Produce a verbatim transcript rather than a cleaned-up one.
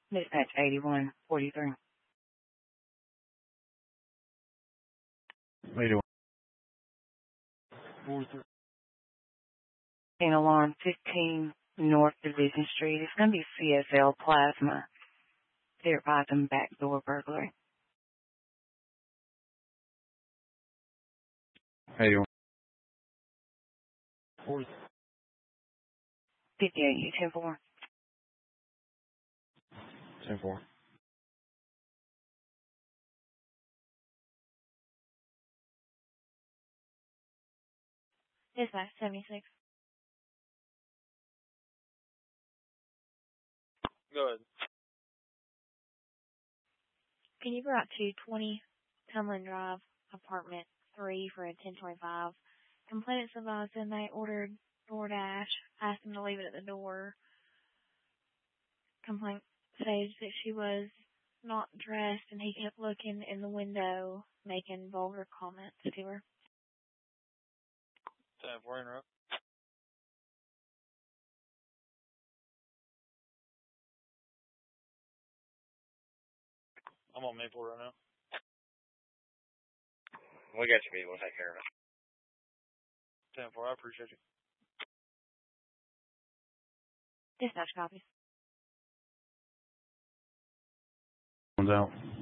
Dispatch eighty-one forty-three. eighty-one forty-three. In alarm fifteen North Division Street. It's going to be C S L Plasma. They're by them backdoor burglary. eighty-one forty. fifty-eight, ten four. ten four. Dispatch seventy-six. Go ahead. Can you go out to twenty Cumberland Drive, apartment three for a ten twenty-five? Complainants advised and they ordered DoorDash, asked them to leave it at the door. Complaint says that she was not dressed and he kept looking in the window, making vulgar comments to her. ten four, interrupt. I'm on Maple right now. We got you, people. We'll take care of it. ten four, I appreciate you. Dispatch copies. One's out.